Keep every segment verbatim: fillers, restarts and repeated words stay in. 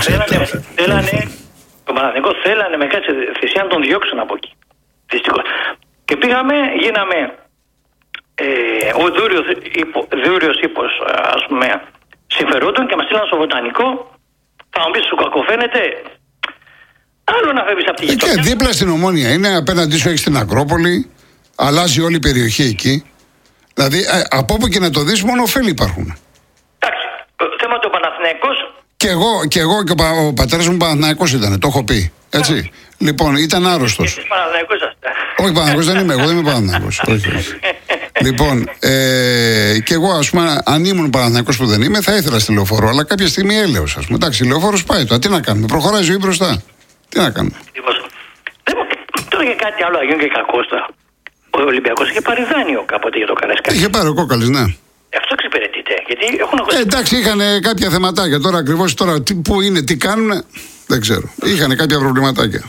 θέλανε, θέλανε, τον Παναθηναϊκό θέλανε με κάτι θυσία να τον διώξουν από εκεί. Δυστυχώς. Και πήγαμε, γίναμε ε, ο δούριος, ύπο, δούριος ύπος, ας πούμε, συμφερόντων και μας στείλαν στο βοτανικό. Θα μου πεις, σου κακοφαίνεται. Άλλο να φεύγεις από τη γειτονιά. Και δίπλα στην Ομόνια είναι, απέναντί σου έχεις την Ακρόπολη, αλλάζει όλη η περιοχή εκεί. Δηλαδή, ε, από όπου και να το δεις, μόνο ωφέλη υπάρχουν. Εντάξει, θέμα του Παναθηναϊκός. Και εγώ και, εγώ, και ο, πα, ο πατέρας μου Παναθηναϊκός ήταν, το έχω πει. Έτσι. Λοιπόν, ήταν άρρωστος. Εσείς Παναθηναϊκός είστε. Όχι, Παναθηναϊκός δεν είμαι, εγώ δεν είμαι Παναθηναϊκός. όχι, όχι. Λοιπόν, ε, και εγώ, ας πούμε, αν ήμουν Παναθηναϊκός που δεν είμαι, θα ήθελα στη Λεωφόρο, αλλά κάποια στιγμή έλεος, ας πούμε. Εντάξει, Λεωφόρος πάει τώρα, τι να κάνουμε, προχωράει η ζωή μπροστά. Τι να κάνουμε. Τώρα για κάτι άλλο, Αγιόν και κακός τώρα. Ο Ολυμπιακός είχε πάρει δάνειο κάποτε για το Καραϊσκάκη. Είχε πάρει ο Κόκαλης, ναι. Αυτό εξυπηρετείται. Γιατί έχουν ε, εντάξει, είχαν κάποια θεματάκια. Τώρα ακριβώς τώρα τι, πού είναι, τι κάνουν, δεν ξέρω. Είχαν κάποια προβληματάκια.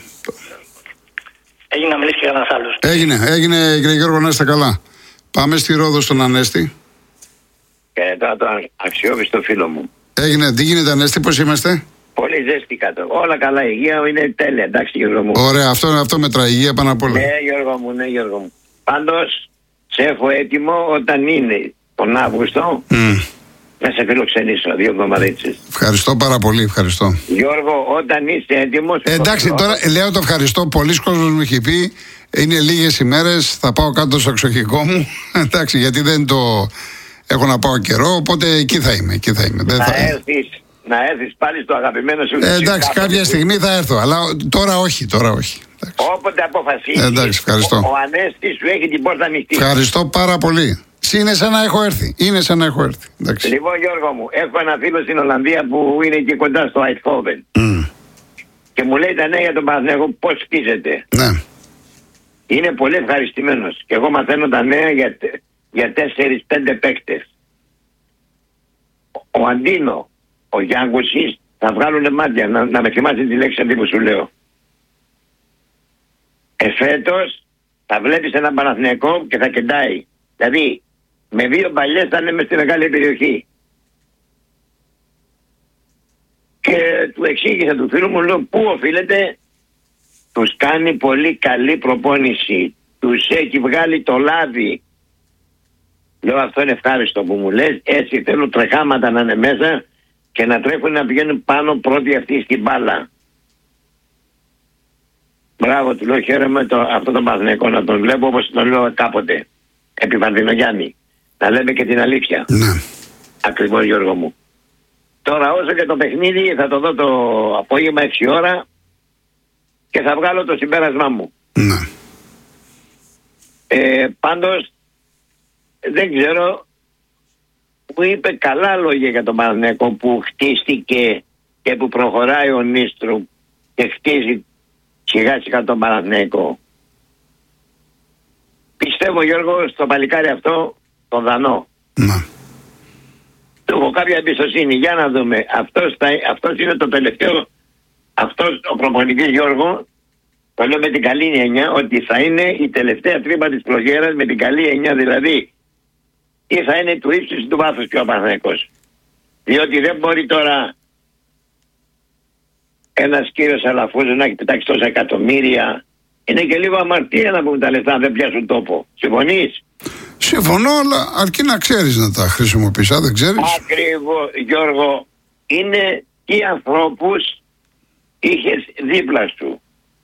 Έγινε να μιλήσει και κανένας άλλος. Έγινε, έγινε, κύριε Γιώργο, να είστε καλά. Πάμε στη Ρόδο στον Ανέστη. Κατά τον αξιόπιστο φίλο μου. Έγινε, τι γίνεται, Ανέστη, πώς είμαστε? Πολύ ζέστη κάτω. Όλα καλά, η υγεία είναι τέλεια, εντάξει, Γιώργο μου. Ωραία, αυτό, αυτό μετράει, υγεία πάνω απ' όλα. Ναι, Γιώργο μου, ναι, Γιώργο μου. Πάντως, σε έχω έτοιμο όταν είναι τον Αύγουστο mm. να σε φιλοξενήσω δύο εβδομαδίτσες. Ευχαριστώ πάρα πολύ, ευχαριστώ. Γιώργο, όταν είσαι έτοιμος... Ε, εντάξει, το... τώρα λέω το ευχαριστώ. Πολλοί κόσμος μου έχει πει, είναι λίγες ημέρες, θα πάω κάτω στο εξοχικό μου. Εντάξει, γιατί δεν το έχω να πάω καιρό, οπότε εκεί θα είμαι. Εκεί θα είμαι. Να, δεν θα... έρθεις, να έρθεις πάλι στο αγαπημένο σου... Ε, εντάξει, κάποια στιγμή θα έρθω, αλλά τώρα όχι, τώρα όχι. Εντάξει. Όποτε αποφασίσεις, ε, εντάξει, ευχαριστώ. ο, ο Ανέστης σου έχει την πόρτα ανοιχτή. Ευχαριστώ πάρα πολύ. Είναι σαν να έχω έρθει. Είναι σαν να έχω έρθει. Εντάξει. Λοιπόν, Γιώργο μου, έχω ένα φίλο στην Ολλανδία που είναι εκεί κοντά στο Αιτχόβεν. Mm. Και μου λέει τα νέα για τον Παναθηναϊκό πώς σκίζεται. Ναι. Είναι πολύ ευχαριστημένος. Και εγώ μαθαίνω τα νέα για, για τέσσερις πέντε παίκτες. Ο Αντίνο, ο Γιάνγκουσης θα βγάλουν μάτια. Να, να με θυμάσαι τη λέξη αυτή που σου λέω. Εφέτος θα βλέπεις έναν Παναθηναϊκό και θα κεντάει. Δηλαδή με δύο παλιές θα είναι μες στη μεγάλη περιοχή. Και του εξήγησα του φίλου μου, λέω, πού οφείλεται? Τους κάνει πολύ καλή προπόνηση. Τους έχει βγάλει το λάδι. Λέω, αυτό είναι ευχάριστο που μου λες. Έτσι θέλω τρεχάματα να είναι μέσα και να τρέχουν να πηγαίνουν πάνω πρώτοι αυτοί στην μπάλα. Μπράβο, του λέω, χαίρομαι το, αυτό το Παναθηναϊκό να τον βλέπω όπως τον λέω κάποτε. Επί Βαρδινογιάννη. Να λέμε και την αλήθεια. Ναι. Ακριβώς, Γιώργο μου. Τώρα όσο και το παιχνίδι θα το δω το απόγευμα έξι ώρα και θα βγάλω το συμπέρασμά μου. Ναι. Ε, πάντως δεν ξέρω, μου είπε καλά λόγια για τον Παναθηναϊκό που χτίστηκε και που προχωράει ο Νίστρου και χτίζει σιγά σιγά τον Παναθηναϊκό. Πιστεύω, Γιώργο, στο παλικάρι αυτό τον Δανό. Ναι. Του έχω κάποια εμπιστοσύνη. Για να δούμε. Αυτός, θα, αυτός είναι το τελευταίο. Αυτός ο προπονητής, Γιώργο, το λέω με την καλή έννοια, ότι θα είναι η τελευταία τρύπα της πλογέρας με την καλή έννοια, δηλαδή ή θα είναι του ύψους του βάθους και ο Παναθηναϊκός. Διότι δεν μπορεί τώρα ένας κύριος Αλαφούζος να έχει πετάξει τόσα εκατομμύρια. Είναι και λίγο αμαρτία να πούμε τα λεφτά, δεν πιάσουν τόπο. Συμφωνείς? Συμφωνώ, αλλά αρκεί να ξέρεις να τα χρησιμοποιείς, αν δεν ξέρεις. Ακριβώς, Γιώργο. Είναι τι ανθρώπους είχες δίπλα σου.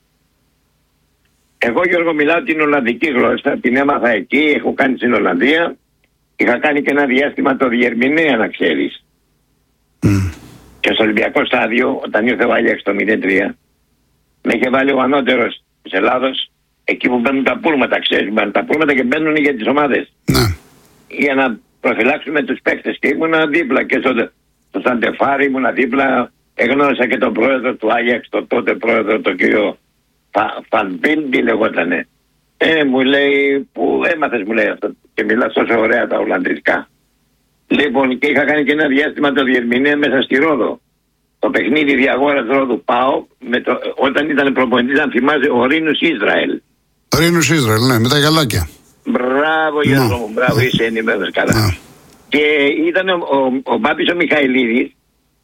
Εγώ, Γιώργο, μιλάω την Ολλανδική γλώσσα, την έμαθα εκεί, έχω κάνει στην Ολλανδία. Είχα κάνει και ένα διάστημα το διερμηνέα, να ξέρεις. Mm. Και στο Ολυμπιακό στάδιο, όταν ήρθε ο Άγιαξ το μηδέν τρία, με είχε βάλει ο ανώτερος της Ελλάδος, εκεί που μπαίνουν τα πούλματα, ξέρεις, μπαίνουν τα πούλματα και μπαίνουν για τις ομάδες. Ναι. Για να προφυλάξουμε τους παίκτες. Και ήμουνα δίπλα και στο, στο Σαντεφάρι, ήμουνα δίπλα. Εγνώρισα και τον πρόεδρο του Άγιαξ, τον τότε πρόεδρο, τον κύριο Φανπίν, τι λεγότανε. Ε, μου λέει, που έμαθες, μου λέει αυτό. Και μιλάς τόσο ωραία τα Ολλανδικά. Λοιπόν, και είχα κάνει και ένα διάστημα το διερμηνέα μέσα στη Ρόδο. Το παιχνίδι διαγόρας Ρόδου πάω, με το, όταν ήταν προπονητής, αν θυμάσαι, ο Ρήνους Ισραήλ. Ο Ρήνους Ισραήλ, ναι, με τα γαλάκια. Μπράβο, Γιώργο μου, μπράβο, είσαι ενημέρος καλά. No. Και ήταν ο, ο, ο Μπάπης ο Μιχαηλίδης,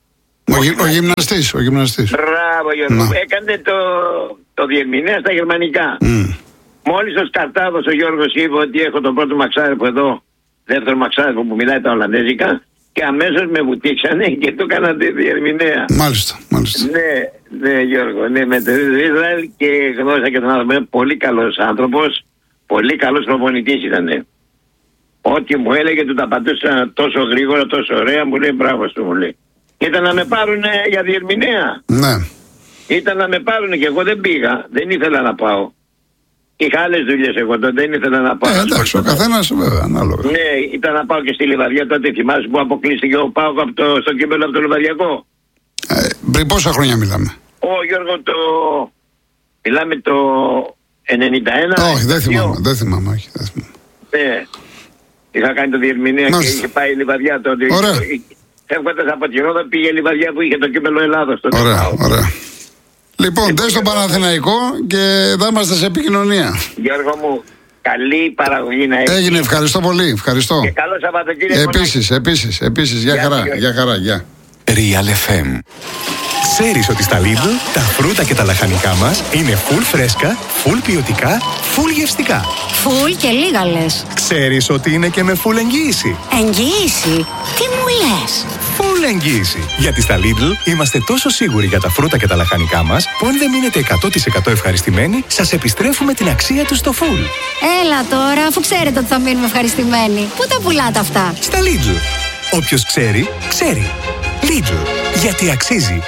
Ο, γι, ο γυμναστής, ο γυμναστής. Μπράβο, Γιώργο. Να. Έκανε το, το διερμηνέα στα γερμανικά. Mm. Μόλις ο Σκαρτάδος ο Γιώργος είπε ότι έχω τον πρώτο μαξάρεφο εδώ, δεύτερο μαξάρεφο που μιλάει τα Ολλανδέζικα, και αμέσως με βουτήξανε και το έκανα τη διερμηνέα. Μάλιστα, μάλιστα. Ναι, ναι, Γιώργο, ναι, με το Ισραήλ και γνώρισα και τον άνθρωπο. Είναι πολύ καλός άνθρωπος, πολύ καλός προπονητής ήταν. Ό,τι μου έλεγε του τα πατούσα τόσο γρήγορα, τόσο ωραία, μου λέει μπράβο σου, μου λέει. Ήταν να με πάρουν για διερμηνέα. Ναι. Ήταν να με πάρουν και εγώ δεν πήγα, δεν ήθελα να πάω. Είχα άλλες δουλειές εγώ τότε, δεν ήθελα να πάω. Ε, εντάξει, ο καθένας βέβαια, ανάλογα. Ναι, ήταν να πάω και στη Λιβαδιά τότε, θυμάσαι που αποκλείστηκε ο Πάοκ από το, στο κύπελλο από το Λιβαδιακό. Ε, πριν πόσα χρόνια μιλάμε? Ω Γιώργο, το... μιλάμε το ενενήντα ένα. Όχι, δεν θυμάμαι, δεν θυμάμαι, όχι, δεν θυμάμαι. Ναι, είχα κάνει το διερμηνέα και είχε πάει η Λιβαδιά τότε. Ωραία. Φεύγοντας από τη Ρόδο πήγε η Λιβαδιά που είχε το κύπελλο Ελλάδος τότε. Ωραία, ωραία. Λοιπόν, τες στο Παναθηναϊκό και θα είμαστε σε επικοινωνία. Γιώργο μου, καλή παραγωγή να έχει. Έγινε, ευχαριστώ πολύ, ευχαριστώ. Και καλό Σαββατοκύριακο. Επίσης, επίσης, επίσης, για χαρά, για χαρά, για. Real εφ εμ. Ξέρεις ότι στα Lidl τα φρούτα και τα λαχανικά μας είναι full φρέσκα, full ποιοτικά, full γευστικά. Φουλ και λίγα λες. Ξέρεις ότι είναι και με full εγγύηση. Εγγύηση? Τι μου λες? Full εγγύηση. Γιατί στα Lidl είμαστε τόσο σίγουροι για τα φρούτα και τα λαχανικά μας που αν δεν μείνετε εκατό τοις εκατό ευχαριστημένοι, σας επιστρέφουμε την αξία τους στο full. Έλα τώρα, αφού ξέρετε ότι θα μείνουμε ευχαριστημένοι. Πού τα πουλάτε αυτά? Στα Lidl. Όποιος ξέρει, ξέρει. Lidl. Γιατί αξίζει.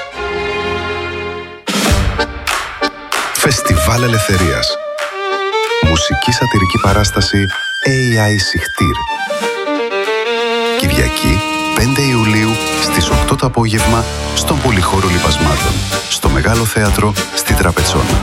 Φεστιβάλ Ελευθερίας. Μουσική σατιρική παράσταση έι άι Σιχτήρ. Κυριακή, πέντε Ιουλίου, στις οκτώ το απόγευμα, στον Πολυχώρο Λιπασμάτων, στο Μεγάλο Θέατρο, στη Τραπετσόνα.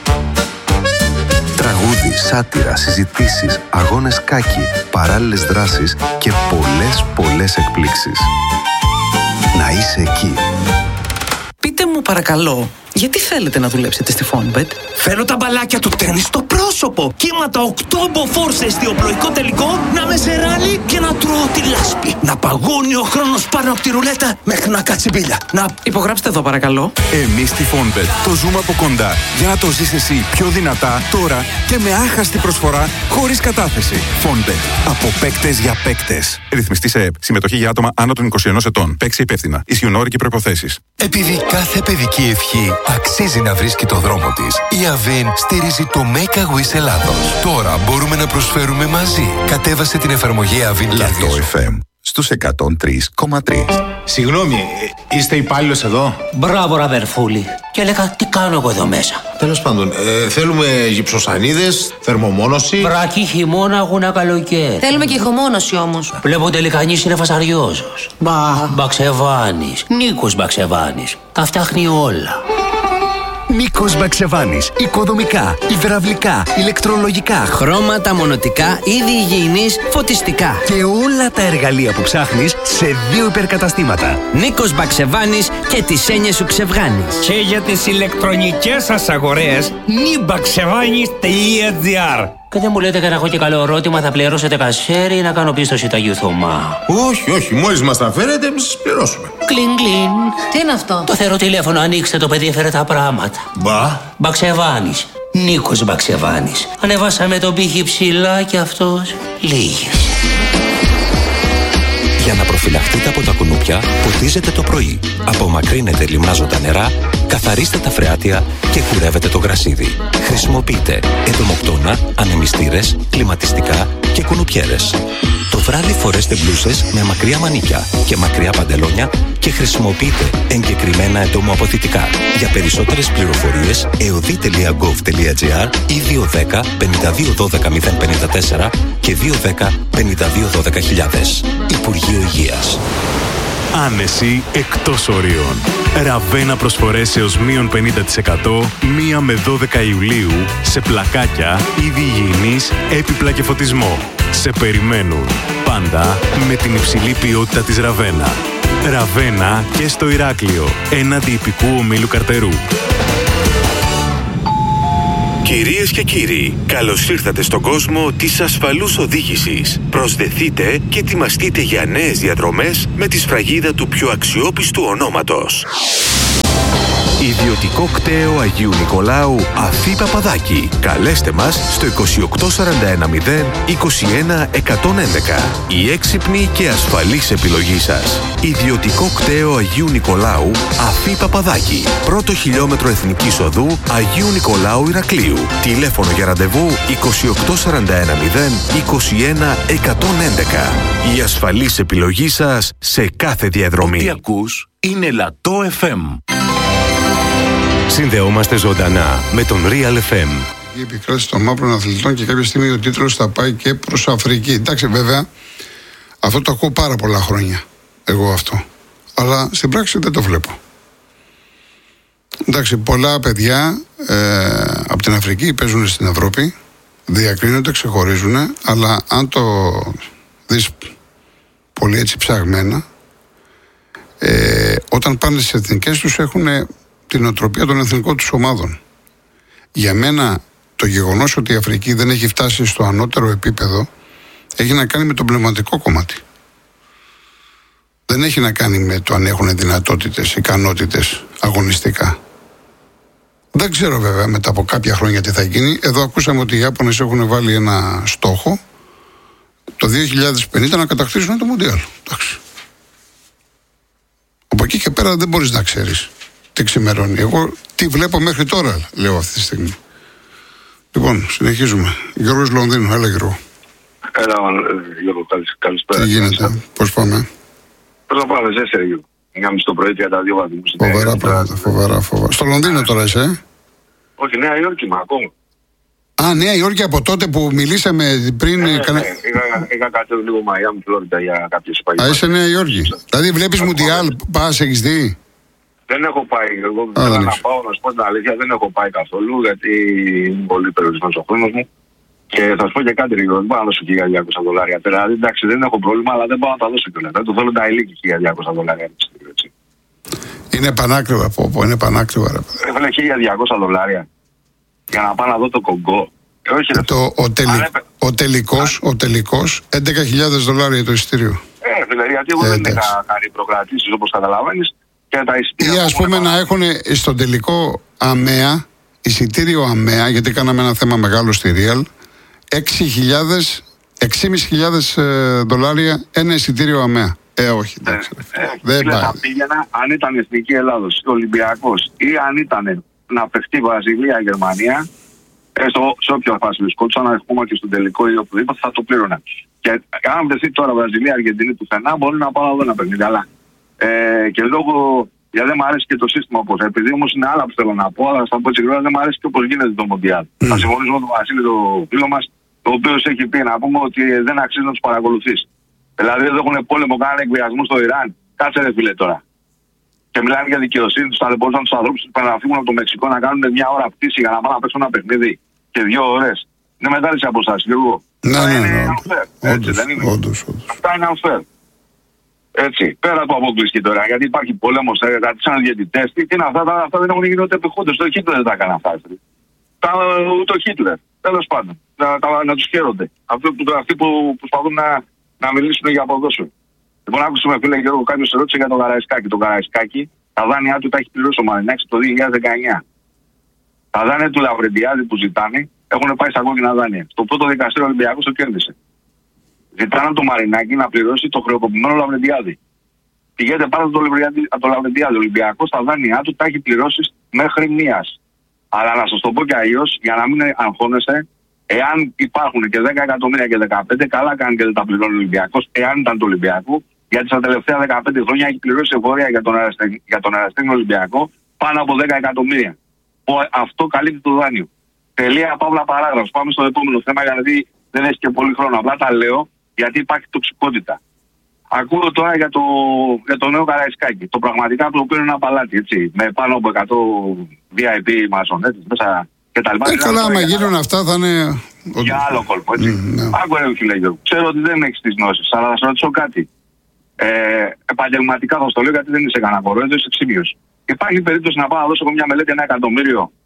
Τραγούδι, σάτυρα, συζητήσεις, αγώνες κάκι, παράλληλες δράσεις και πολλές πολλές εκπλήξεις. Να είσαι εκεί. Πείτε μου παρακαλώ, γιατί θέλετε να δουλέψετε στη Fonbet? Θέλω τα μπαλάκια του τέννις στο πρόσωπο. Κύματα οκτώ μποφόρ σε εστιοπλοϊκό τελικό, να με σε ράλι και να τρώω τη λάσπη. Να παγώνει ο χρόνος πάνω από τη ρουλέτα μέχρι να κάτσει μπίλια. Να... Υπογράψτε εδώ παρακαλώ. Εμείς στη Fonbet το ζούμε από κοντά για να το ζεις εσύ πιο δυνατά τώρα και με άχαστη προσφορά χωρίς κατάθεση. Fonbet. Από παίκτες για παίκτες. Ρυθμιστή σε ΕΠ. Συμμετοχή για άτομα άνω των είκοσι ενός ετών. Παίξει υπεύθυνα. Ισχύουν όροι και προϋποθέσεις. Επειδή κάθε παιδική ευχή αξίζει να βρίσκει το δρόμο της, η Αβέν στηρίζει το Make a Wish Ελλάδος. Τώρα μπορούμε να προσφέρουμε μαζί. Κατέβασε την εφαρμογή Αβέν και Λατό εφ εμ στους εκατόν τρία κόμμα τρία. Συγγνώμη, είστε υπάλληλος εδώ? Μπράβο, Ραβερφούλη. Και έλεγα, τι κάνω εγώ εδώ μέσα? Τέλος πάντων, ε, θέλουμε γυψοσανίδες, θερμομόνωση. Βρακή, χειμώνα, αγώνα, καλοκαίρι. Θέλουμε και ηχομόνωση όμως. Βλέπω τελικανής είναι φασαριόζος. Μπα. Μπαξεβάνης. Νίκος Μπαξεβάνης. Τα φτιάχνει όλα. Νίκος Μπαξεβάνης. Οικοδομικά, υδραυλικά, ηλεκτρολογικά, Χρώματα, μονοτικά, είδη υγιεινής, φωτιστικά. και όλα τα εργαλεία που ψάχνεις σε δύο υπερκαταστήματα. Νίκος Μπαξεβάνης και τις έννοιες σου ξεβγάνεις. Και για τις ηλεκτρονικές σας αγορές, νιμπαξεβάνης τελεία τζι άρ. Και δεν μου λέτε και να έχω και καλό ερώτημα, θα πληρώσετε κασέρι ή να κάνω πίστοση τα Θωμά? Όχι, όχι, μόλις μας τα φέρετε, εμείς σας πληρώσουμε. Κλιν, κλιν. Τι είναι αυτό? Το θεωρώ τηλέφωνο, ανοίξτε το παιδί, έφερε τα πράγματα. Μπα. Μπαξεβάνης. Νίκος Μπαξεβάνης. Ανεβάσαμε τον πύχη ψηλά και αυτός λίγες. Για να προφυλαχτείτε από τα κουνούπια, ποτίζετε το πρωί. Απομακρύνετε λιμνάζοντα νερά, καθαρίστε τα φρεάτια και κουρεύετε το γρασίδι. Χρησιμοποιείτε εντομοκτώνα, ανεμιστήρες, κλιματιστικά και κουνουπιέρες. Το βράδυ φορέστε μπλούσες με μακριά μανίκια και μακριά παντελόνια και χρησιμοποιείτε εγκεκριμένα εντομοαποθητικά. Για περισσότερες πληροφορίες, εωδή τελεία γκοβ τελεία τζι άρ ή δύο ένα μηδέν πέντε δύο ένα δύο μηδέν πέντε τέσσερα και δύο ένα πέντε δύο ένα δύο χιλιάδες. Υπουργείο Υγείας. Άνεση εκτός ορίων. Ραβένα προσφορές έως μείον πενήντα τοις εκατό μία με δώδεκα Ιουλίου σε πλακάκια, είδη υγιεινής, έπιπλα και φωτισμό. Σε περιμένουν πάντα με την υψηλή ποιότητα της Ραβένα. Ραβένα και στο Ηράκλειο, έναντι υπηκού ομίλου Καρτερού. Κυρίες και κύριοι, καλώς ήρθατε στον κόσμο της ασφαλούς οδήγησης. Προσδεθείτε και ετοιμαστείτε για νέες διαδρομές με τη σφραγίδα του πιο αξιόπιστου ονόματος. Ιδιωτικό κτέο Αγίου Νικολάου Αφή Παπαδάκη. Καλέστε μας στο είκοσι οκτώ σαράντα ένα μηδέν είκοσι ένα εκατόν έντεκα. Η έξυπνη και ασφαλής επιλογή σας. Ιδιωτικό κτέο Αγίου Νικολάου Αφή Παπαδάκη. Πρώτο χιλιόμετρο Εθνικής Οδού Αγίου Νικολάου Ηρακλείου. Τηλέφωνο για ραντεβού είκοσι οκτώ σαράντα ένα μηδέν είκοσι ένα εκατόν έντεκα. Η ασφαλής επιλογή σας σε κάθε διαδρομή. Ό,τι ακούς είναι Λατό εφ εμ. Συνδεόμαστε ζωντανά με τον Real εφ εμ. Η επικράτηση των μαύρων αθλητών και κάποια στιγμή ο τίτλος θα πάει και προς Αφρική. Εντάξει, βέβαια, αυτό το ακούω πάρα πολλά χρόνια. Εγώ αυτό. Αλλά στην πράξη δεν το βλέπω. Εντάξει, πολλά παιδιά ε, από την Αφρική παίζουν στην Ευρώπη, διακρίνονται, ξεχωρίζουν, αλλά αν το δεις πολύ έτσι ψαγμένα, ε, όταν πάνε στις εθνικές τους έχουν την οτροπία των εθνικών τους ομάδων. Για μένα το γεγονός ότι η Αφρική δεν έχει φτάσει στο ανώτερο επίπεδο έχει να κάνει με το πνευματικό κομμάτι. Δεν έχει να κάνει με το αν έχουν δυνατότητες, ικανότητες αγωνιστικά. Δεν ξέρω βέβαια μετά από κάποια χρόνια τι θα γίνει. Εδώ ακούσαμε ότι οι Ιάπωνες έχουν βάλει ένα στόχο το δύο χιλιάδες πενήντα να κατακτήσουν το Μουντιάλ. Εντάξει. Από εκεί και πέρα δεν μπορείς να ξέρεις τι ξημερώνει. Εγώ τι βλέπω μέχρι τώρα, λέω αυτή τη στιγμή. Λοιπόν, συνεχίζουμε. Γιώργος Λονδίνου, έλα Γιώργο. Έλα Γιώργο, καλησπέρα. Τι γίνεται, πώς πάμε? Πώς θα πάμε, ζέσαι Γιώργο. Είχαμε στο πρωί τριάντα δύο βαθμούς. Φοβερά πράγματα, φοβερά, φοβερά. Στο Λονδίνο τώρα είσαι, ε? Όχι, Νέα Υόρκη μα ακόμα. Α, Νέα Υόρκη από τότε που μιλήσαμε πριν. Ε, κανα... ναι, είχα, είχα κάτι λίγο Μαϊάμι, Φλόριντα για κάποιες επαγγελματίες. Α, είσαι Νέα Υόρκη. Δηλαδή βλέπεις Μουντιάλ, πας, έχεις δει? Δεν έχω πάει. Εγώ θέλω να πάω, να σου πω την αλήθεια, δεν έχω πάει καθόλου γιατί είναι πολύ περιορισμένος ο χρόνος μου. Και θα σου πω και κάτι λίγο. Δεν μπορώ να δώσω χίλια διακόσια δολάρια. Δηλαδή, εντάξει, δεν έχω πρόβλημα, αλλά δεν μπορώ να τα δώσω κιόλας. Δεν το θέλω τα ηλίκη χίλια διακόσια δολάρια. Είναι πανάκριβα, πω, πω, είναι πανάκριβα. Έβαλε χίλια διακόσια δολάρια για να πάω να δω το Κογκό. Ε, όχι, το, ο, τελι, ο, τελικός, ο τελικός έντεκα χιλιάδες δολάρια το εισιτήριο. Ε, δηλαδή, γιατί εγώ ε, δεν είχα κάνει προκρατήσεις όπως καταλαβαίνεις. Ή ας πούμε να έχουν στον τελικό ΑΜΕΑ, εισιτήριο ΑΜΕΑ, γιατί κάναμε ένα θέμα μεγάλο στη Real, έξι χιλιάδες, έξι χιλιάδες πεντακόσια δολάρια ένα εισιτήριο ΑΜΕΑ. Ε, όχι, εντάξει. Ε, δεν πάει. Θα πήγαινα αν ήταν Εθνική Ελλάδος, Ολυμπιακός, ή αν ήταν να παιχτεί Βραζιλία, Γερμανία, ε, στο, σε όποιο φάση βρισκόντουσαν, ακόμα και στον τελικό ή οπουδήποτε, θα το πλήρωνα. Και αν βρεθεί τώρα Βραζιλία, Αργεντινή πουθενά, μπορεί να πάω να δω ένα παιχνίδι. Αλλά Ε, και λόγω, γιατί δεν μου αρέσει και το σύστημα όπως. Επειδή όμως είναι άλλα που θέλω να πω, αλλά θα πω έτσι γρήγορα, δεν μου αρέσει και όπως γίνεται το Μοντιάλ. Mm. Θα συμφωνήσω με τον Βασίλη, το φίλο μας, το οποίο έχει πει να πούμε ότι δεν αξίζει να τους παρακολουθείς. Δηλαδή εδώ έχουν πόλεμο, κάνανε εκβιασμού στο Ιράν. Κάτσε ρε φίλε τώρα. Και μιλάνε για δικαιοσύνη, τους ταλαιπωρούσαν τους ανθρώπους που να φύγουν από το Μεξικό να κάνουν μια ώρα πτήση για να πάνε να παίξουν ένα παιχνίδι και δύο ώρες. Είναι μεγάλη αποστάση, λίγο. Ναι, ναι, ναι. Όντως, όντως, όντως. Αυτά είναι unfair. Έτσι, πέρα από αποκλειστική τώρα, γιατί υπάρχει πόλεμος, κάτι σαν διαιτητές, τι είναι αυτά, τα, αυτά δεν έχουν γίνει ούτε επιχόντες. Το Χίτλερ δεν τα έκανε αυτά. Τα, ούτε ο Χίτλερ, τέλος πάντων, να, να, να τους χαίρονται. Αυτοί που, αυτοί που προσπαθούν να, να μιλήσουν για αποδόσουν. Λοιπόν, άκουσα φίλε Γιώργο, κάποιος ρώτησε για τον Καραϊσκάκη. Το Καραϊσκάκη, τα δάνειά του τα έχει πληρώσει ο Μαρινάκης το δύο χιλιάδες δεκαεννιά. Τα δάνεια του Λαβρεντιάδη που ζητάνε έχουν πάει στα κόκκινα δάνεια. Στο πρώτο δικαστήριο Ολυμπιακός το κέρδισε. Ζητάνε από το Μαρινάκη να πληρώσει το χρεοκοπημένο Λαβρεντιάδη. Πηγαίνετε πάνω από το Λαβρεντιάδη. Ο Ολυμπιακός τα δάνειά του τα έχει πληρώσει μέχρι μίας. Αλλά να σας το πω και αλλιώς, για να μην αγχώνεστε, εάν υπάρχουν και δέκα εκατομμύρια και δεκαπέντε, καλά κάνει και δεν τα πληρώνει ο Ολυμπιακός, εάν ήταν το Ολυμπιακό, γιατί στα τελευταία δεκαπέντε χρόνια έχει πληρώσει εφορία για τον, για τον αεραστέχνη Ολυμπιακό πάνω από δέκα εκατομμύρια. Αυτό καλύπτει το δάνειο. Τελεία, παύλα, παράγραφος. Πάμε στο επόμενο θέμα, γιατί δεν έχει και πολύ χρόνο. Απλά τα λέω γιατί υπάρχει τοξικότητα. Ακούω τώρα για το, για το νέο Καραϊσκάκη. Το πραγματικά το οποίο είναι ένα παλάτι, έτσι. Με πάνω από εκατό βι άι πι μασονέτες μέσα κτλ. Ε, καλά, άμα γίνουν αυτά θα είναι. Για άλλο κόλπο, έτσι. Mm, ναι. Άκου ρε φίλε Γιώργο. Ξέρω ότι δεν έχεις τις γνώσεις, αλλά θα σου ρωτήσω κάτι. Ε, επαγγελματικά θα στο λέω γιατί δεν είσαι κανένα κορόιδο, είσαι εξήμιος. Υπάρχει περίπτωση να πάω να δώσω μια μελέτη ένα εκατομμύριο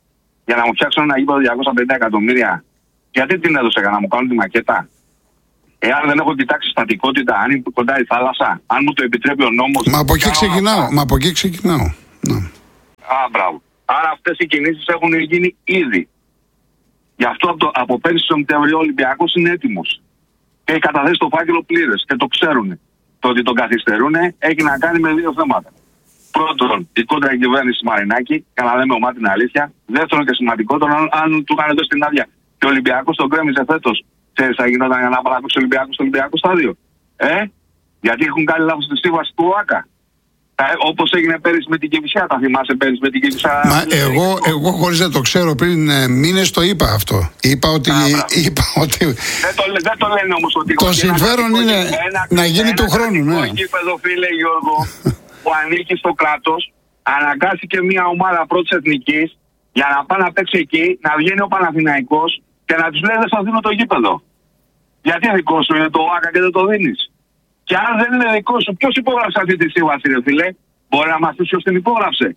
για να μου φτιάξουν ένα γήπεδο διακόσια πενήντα εκατομμύρια. Γιατί την έδωσε για να μου κάνουν τη μακέτα? Εάν δεν έχω κοιτάξει στατικότητα, αν είναι κοντά η θάλασσα, αν μου το επιτρέπει ο νόμος. Μα από εκεί ξεκινάω. Μα από εκεί ξεκινάω. Ναι. Α, μπράβο. Άρα αυτές οι κινήσεις έχουν γίνει ήδη. Γι' αυτό από, το, από πέρυσι το Σεπτέμβριο ο Ολυμπιακός είναι έτοιμος. Και έχει καταθέσει το φάκελο πλήρες και το ξέρουν. Το ότι τον καθυστερούν έχει να κάνει με δύο θέματα. Πρώτον, η κόντρα κυβέρνηση Μαρινάκη, για να λέμε ομά την αλήθεια. Δεύτερον και σημαντικότερο, αν, αν του είχαν δώσει την άδεια και ο Ολυμπιακός τον κρέμιζε φέτος, ξέρεις, θα γινόταν για να παραδείξει ο Ολυμπιακός στο Ολυμπιακό στάδιο. Ε, γιατί έχουν κάνει λάθος στη σύμβαση του ΟΑΚΑ. Όπως έγινε πέρυσι με την Κηφισιά, τα θυμάσαι πέρυσι με την Κηφισιά? Μα εγώ, εγώ χωρίς να το ξέρω πριν ε, μήνες το είπα αυτό. Είπα ότι. Α, είπα ότι... Δεν, το, δεν το λένε όμως ότι. Το συμφέρον είναι ένα, να γίνει του χρόνου. Ναι. Το γήπεδο, φίλε Γιώργο, που ανήκει στο κράτος, αναγκάστηκε μια ομάδα πρώτης εθνικής για να πάει να παίξει εκεί, να βγαίνει ο Παναθηναϊκός και να τους λέει δεν σας δίνω το γήπεδο. Γιατί δικό σου είναι το ΟΑΚΑ και δεν το δίνεις? Και αν δεν είναι δικό σου, ποιος υπόγραψε αυτή τη σύμβαση, ρε φίλε? Μπορεί να μας πει ποιος την υπόγραψε.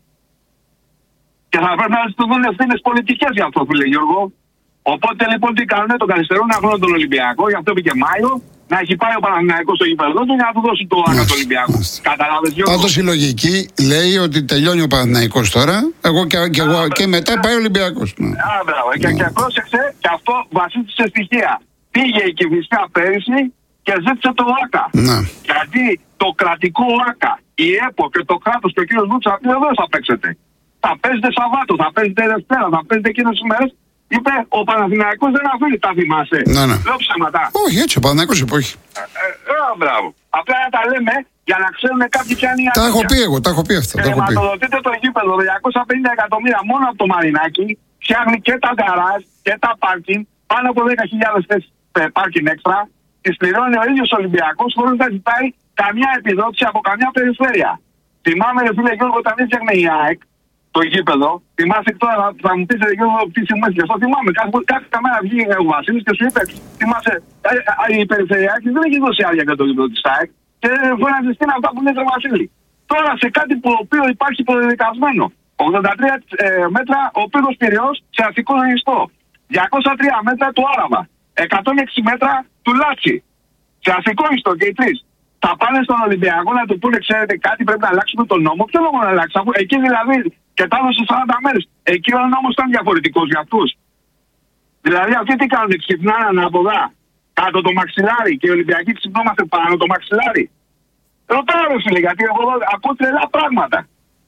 Και θα πρέπει να του δουν ευθύνες πολιτικές για αυτό, φίλε Γιώργο. Οπότε λοιπόν τι κάνουν, τον καθυστερούν ένα χρόνο τον Ολυμπιακό, γι' αυτό πήγε Μάιο, να έχει πάει ο Παναθηναϊκός στο γήπεδο του για να του δώσει το ΟΑΚΑ του Ολυμπιακού. Κατάλαβες, Γιώργο? Πάντως η λογική λέει ότι τελειώνει ο Παναθηναϊκός τώρα, εγώ και, και, εγώ, και μετά πάει ο Ολυμπιακός. Ναι. Α, μπράβο. Ναι. Και, και πρόσεξε, και αυτό βασίζεται σε στοιχεία. Πήγε η Κηφισιά πέρυσι και ζήτησε το ΟΑΚΑ. Ναι. Γιατί το κρατικό ΟΑΚΑ, η ΕΠΟ και το κράτος και ο κύριος Βούτσα δεν θα παίξετε. Θα παίζετε Σαββάτο, θα παίζετε Δευτέρα, θα παίζετε εκείνες τις μέρες. Είπε ο Παναθηναϊκός δεν αφήνει, τα θυμάσαι? Ναι, ναι. Λέω ψέματα. Όχι, έτσι ο Παναθηναϊκός είπε όχι. Ε, ε, ε, μπράβο. Απλά να τα λέμε για να ξέρουν κάποιοι ποια είναι η αλήθεια. Τα έχω πει εγώ, τα έχω πει αυτά. Και χρηματοδοτείτε το γήπεδο διακόσια πενήντα εκατομμύρια μόνο από το Μαρινάκι, φτιάχνει και τα γκαράζ και τα πάρκινγκ, πάνω από δέκα χιλιάδες θέσεις πάρκινγκ έξτρα, τις πληρώνει ο ίδιος Ολυμπιακός χωρίς να ζητάει καμιά επιδότηση από καμιά περιφέρεια. Θυμάμαι, ρε φίλε Γιώργο, όταν έφτιαχνε η ΑΕΚ το γήπεδο, θυμάσαι τώρα, θα μου πεις, ρε Γιώργο, τι σημαίνει γι' αυτό. Θυμάμαι, κάθε, κάθε μέρα βγήκε ο Βασίλης και σου είπε, θυμάσαι, η Περιφερειακή δεν έχει δώσει άδεια για το γήπεδο της ΑΕΚ και φώναζε στην αυτά που λέει ο Βασίλη. Τώρα σε κάτι που οποίο υπάρχει προδεδικασμένο. ογδόντα τρία ε, μέτρα ο πύργος Πειραιώς σε αστικό ιστό. διακόσια τρία μέτρα του Άραβα. εκατόν έξι μέτρα του Λάτσι. Σε αστικό ιστό και οι τρεις. Θα πάνε στον Ολυμπιακό να του πούνε, ξέρετε κάτι, πρέπει να αλλάξουμε τον νόμο. Ποιο νόμο να αλλάξει, αφού εκεί δηλαδή και τα έδωσε σαράντα μέρες. Εκεί ο νόμος ήταν διαφορετικός για αυτούς. Δηλαδή αυτοί τι κάνουν, ξυπνάνε ανάποδα κάτω το μαξιλάρι και οι Ολυμπιακοί ξυπνόμαστε πάνω το μαξιλάρι. Ρωτάω, ρε φίλε, γιατί εγώ ακούω τρελά πράγματα.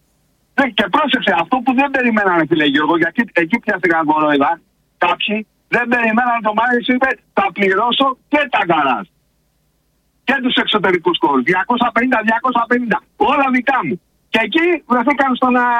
Και πρόσεξε, αυτό που δεν περιμένανε, φίλε Γιώργο, γιατί εκεί πιάστηκαν κορόιδα, κάποιοι δεν περιμένανε το Μάρις, είπε θα πληρώσω και τα γκαράζ. Και τους εξωτερικούς χώρους. διακόσια πενήντα διακόσια πενήντα. Όλα δικά μου. Και εκεί βρεθήκαν στο να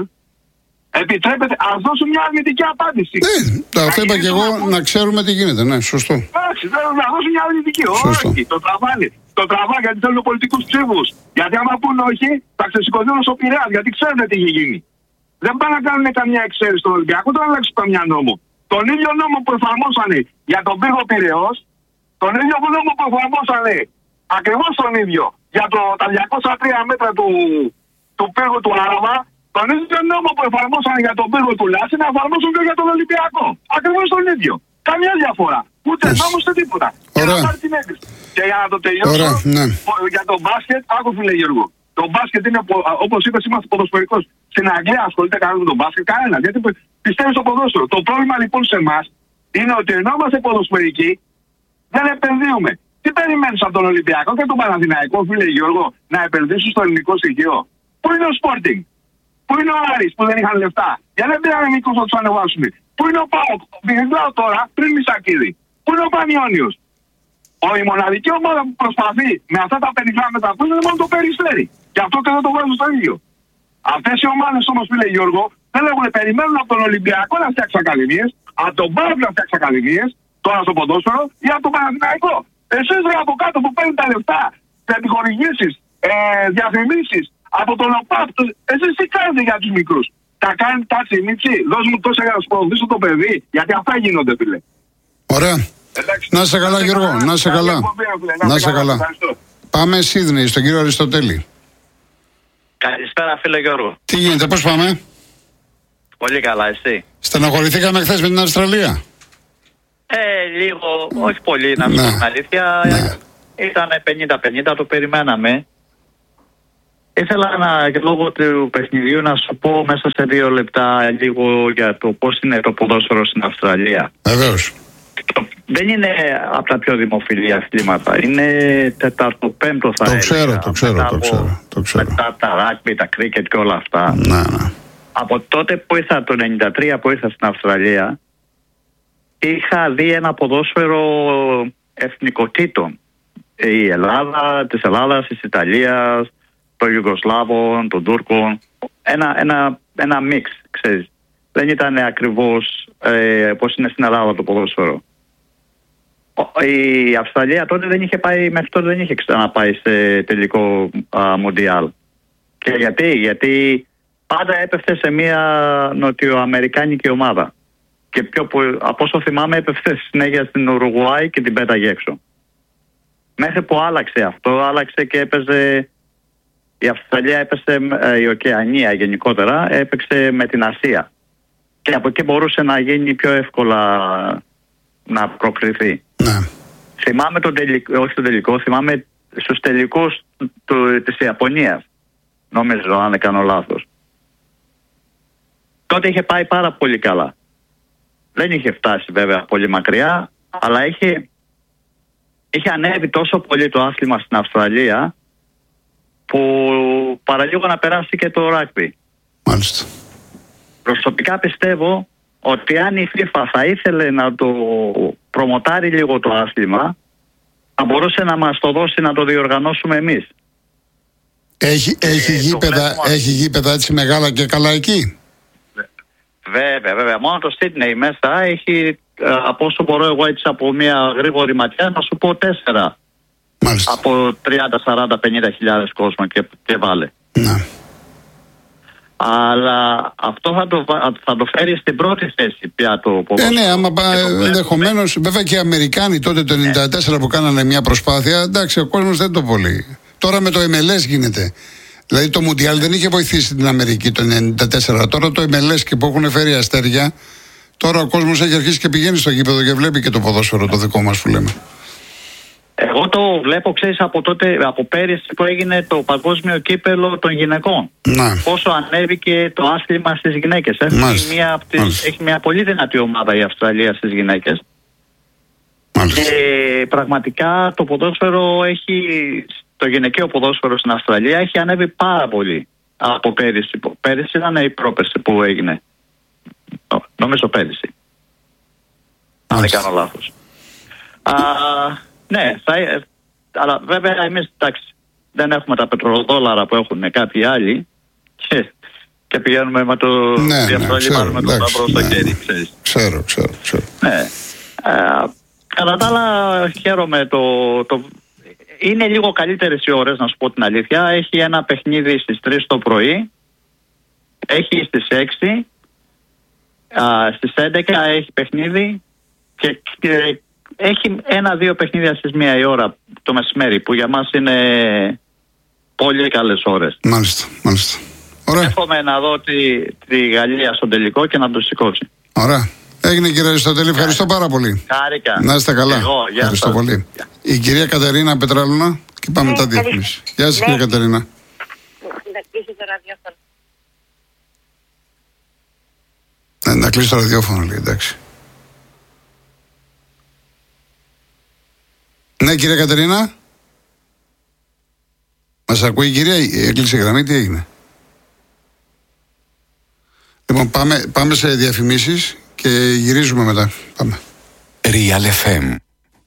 επιτρέπεται. Ας δώσουν μια αρνητική απάντηση. Ναι, αυτό είπα και εγώ να ξέρουμε τι γίνεται. Ναι, σωστό. Εντάξει, θέλω να δώσουν μια αρνητική. Όχι, το τραβάνε. Το τραβάνε γιατί θέλουν πολιτικούς ψήφους. Γιατί άμα πούνε όχι, θα ξεσηκωθούν στο Πειραιά. Γιατί ξέρουν τι έχει γίνει. Δεν πάνε να κάνουν καμιά εξαίρεση στον Ολυμπιακό, δεν αλλάξουν καμιά νόμο. Τον ίδιο νόμο που εφαρμόσανε για τον πύργο Πειραιώς, τον ίδιο νόμο που εφαρμόσανε ακριβώς τον ίδιο για το, τα διακόσια τρία μέτρα του, του πύργου του Άραβα, τον ίδιο νόμο που εφαρμόσανε για τον πύργο του Λάση να εφαρμόσουν και για τον Ολυμπιακό. Ακριβώς τον ίδιο. Καμιά διαφορά. Ούτε νόμος ούτε τίποτα. Και να πάρει την έγκριση. Και για να το τελειώσω, Ωραία, ναι. για τον μπάσκετ, άκου φίλε Γιώργο. Το μπάσκετ είναι, όπως είπες, είμαστε ποδοσφαιρικός. Στην Αγγλία ασχολείται κανένα με τον μπάσκετ, κανένα. Γιατί πιστεύει στο ποδόσφαιρο. Το πρόβλημα λοιπόν σε εμάς είναι ότι ενώ είμαστε ποδοσφαιρικοί, δεν επενδύουμε. Τι περιμένεις από τον Ολυμπιακό και τον Παναθηναϊκό, φίλε Γιώργο, να επενδύσουν στο ελληνικό στοιχείο? Πού είναι ο Sporting? Πού είναι ο Άρης που δεν είχαν λεφτά? Γιατί δεν πήραν μικρούς να τους ανεβάσουν? Πού είναι ο ΠΑΟΚ? Μιλάω τώρα πριν Μισακίδη. Πού είναι ο Πανιόνιος? Ο, η μοναδική ομάδα που προσπαθεί με αυτά τα πενιχρά μέτρα που είναι μόνο το Περιστέρι. Γι' αυτό και δεν το βάζουν στο ίδιο. Αυτές οι ομάδες όμως, φίλε Γιώργο, δεν έχουν περιμένουν από τον Ολυμπιακό να φτιάξει ακαδημίες, από τον ΠΑΟΚ να φτιάξει ακαδημίες, τώρα στο ποδόσφαιρο, ή από τον Παναθηναϊκό. Εσείς ρε από κάτω που παίρνουν τα λεφτά, επιχορηγήσεις, ε, διαφημίσεις από τον ΟΠΑΠ, εσείς τι κάνετε για τους μικρούς? Τα κάνει τάξη Μίτσι, δώσ' μου τόσα για να σου προωθήσω το παιδί, γιατί αυτά γίνονται, φίλε. Ωραία. Εντάξει, να σε καλά, Γιώργο, να σε καλά. Να σε καλά. Πάμε Σίδνεϊ, στον κύριο Αριστοτέλη. Καλησπέρα, φίλε Γιώργο. Τι γίνεται, πώς πάμε? Πολύ καλά, εσύ? Στενοχωρηθήκαμε χθες με την Αυστραλία. Ε, λίγο, όχι πολύ, να μην πω την αλήθεια. Ναι. Ήταν πενήντα πενήντα, το περιμέναμε. Ήθελα να, και λόγω του παιχνιδιού, να σου πω μέσα σε δύο λεπτά λίγο για το πώς είναι το ποδόσφαιρο στην Αυστραλία. Βεβαίως. Δεν είναι από τα πιο δημοφιλή αθλήματα. Είναι τέταρτο, πέμπτο θα το ξέρω, το ξέρω, το ξέρω, το ξέρω. Μετά τα ράκμπι, τα κρίκετ και όλα αυτά. Ναι, ναι. Από τότε που ήρθα, το ενενήντα τρία που ήρθα στην Αυστραλία, είχα δει ένα ποδόσφαιρο εθνικοτήτων. Η Ελλάδα, της Ελλάδας, της Ιταλίας, των Ιουγκοσλάβων, των Τούρκων. Ένα, ένα, ένα μίξ, ξέρεις. Δεν ήταν ακριβώς ε, πώς είναι στην Ελλάδα το ποδόσφαιρο. Η Αυστραλία τότε δεν είχε πάει, μέχρι τότε δεν είχε ξαναπάει σε τελικό α, μοντιάλ. Και γιατί, γιατί πάντα έπεφτε σε μια νοτιοαμερικάνικη ομάδα. Και πιο, από όσο θυμάμαι έπεφτε συνέχεια στην Ουρουγουάη και την πέταγε έξω. Μέχρι που άλλαξε αυτό, άλλαξε και έπαιζε, η Αυστραλία έπαιζε, η Οκεανία γενικότερα, έπαιξε με την Ασία. Και από εκεί μπορούσε να γίνει πιο εύκολα να προκριθεί. Ναι. Θυμάμαι τον τελικό, όχι τον τελικό, θυμάμαι στους τελικούς του, της Ιαπωνίας. Νόμιζω, αν δεν κάνω λάθος. Τότε είχε πάει πάρα πολύ καλά. Δεν είχε φτάσει βέβαια πολύ μακριά, αλλά είχε, είχε ανέβει τόσο πολύ το άθλημα στην Αυστραλία που παραλίγο να περάσει και το ράκμπι. Μάλιστα. Προσωπικά πιστεύω ότι αν η FIFA θα ήθελε να το προμοτάρει λίγο το άθλημα, θα μπορούσε να μας το δώσει να το διοργανώσουμε εμείς. Έχει, έχει, ε, γήπεδα, έχει γήπεδα έτσι μεγάλα και καλά εκεί? Βέβαια, βέβαια. Μόνο το Σίδνεϊ μέσα έχει, από όσο μπορώ εγώ έτσι από μια γρήγορη ματιά, να σου πω τέσσερα. Μάλιστα. Από τριάντα, σαράντα, πενήντα χιλιάδες κόσμο και, και βάλε. Ναι. Αλλά αυτό θα το, θα το φέρει στην πρώτη θέση πια το ποδόσφαιρο. Ε, ναι, άμα ενδεχομένως. Βέβαια και οι Αμερικάνοι τότε το ενενήντα τέσσερα που κάνανε μια προσπάθεια, εντάξει, ο κόσμος δεν το πολύ. Τώρα με το εμ ελ ες γίνεται. Δηλαδή το Μουντιάλ δεν είχε βοηθήσει την Αμερική το ενενήντα τέσσερα. Τώρα το εμ ελ ες και που έχουν φέρει αστέρια, τώρα ο κόσμος έχει αρχίσει και πηγαίνει στο γήπεδο και βλέπει και το ποδόσφαιρο το δικό μας που λέμε. Εγώ το βλέπω, ξέρεις, από τότε, από πέρυσι που έγινε το παγκόσμιο κύπελο των γυναικών. Να. Πόσο ανέβηκε το άθλημα στις γυναίκες. Έχει μια, έχει μια πολύ δυνατή ομάδα η Αυστραλία στις γυναίκες. Μάλιστα. Και πραγματικά το ποδόσφαιρο έχει, το γυναικείο ποδόσφαιρο στην Αυστραλία έχει ανέβει πάρα πολύ από πέρυσι. Πέρυσι ήταν η πρόπερση που έγινε. Νομίζω πέρυσι. Αν δεν κάνω λάθος. Α, ναι, θα, αλλά βέβαια εμείς εντάξει, δεν έχουμε τα πετροδόλαρα που έχουν κάποιοι άλλοι και, και πηγαίνουμε με το ναι, διαστολή, ναι, πάρουμε το σταυρό στο χέρι, ξέρεις. Ξέρω, ξέρω, ξέρω. Ναι. Ε, κατά τα άλλα χαίρομαι το, το... Είναι λίγο καλύτερες οι ώρες, να σου πω την αλήθεια. Έχει ένα παιχνίδι στις τρεις το πρωί, έχει στις έξι, α, στις έντεκα έχει παιχνίδι και, και έχει ένα-δύο παιχνίδια στις μία η ώρα το μεσημέρι, που για μας είναι πολύ καλές ώρες. Μάλιστα, μάλιστα. Ωραία. Εύχομαι να δω τη, τη Γαλλία στο τελικό και να το σηκώσει. Ωραία. Έγινε, κύριε Αριστοτέλη, ευχαριστώ πάρα πολύ. Χάρηκα. Να είστε καλά. Εγώ, ευχαριστώ σας. πολύ. Yeah. Η κυρία Κατερίνα Πετράλουνα και πάμε Ναι, τα διαφήμιση. Γεια σας, ναι. Κυρία Κατερίνα. Να κλείσει το ραδιόφωνο. Ναι, να κλείσει το ραδιόφωνο, λέει, εντάξει. Ναι, κυρία Κατερίνα. Μας ακούει η κυρία, έκλεισε η γραμμή, τι έγινε? Λοιπόν, πάμε, πάμε σε διαφημίσεις και γυρίζουμε μετά. Πάμε. Real εφ εμ.